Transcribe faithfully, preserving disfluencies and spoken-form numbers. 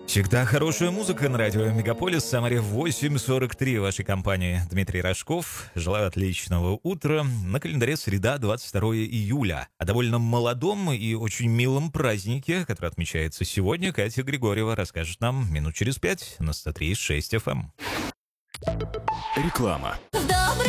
Всегда хорошая музыка на радио Мегаполис. Самаре восемь сорок три в вашей компании. Дмитрий Рожков. Желаю отличного утра. На календаре среда, двадцать второе июля. О довольно молодом и очень милом празднике, который отмечается сегодня, Катя Григорьева расскажет нам минут через пять на сто три и шесть эф эм. Реклама. Добрый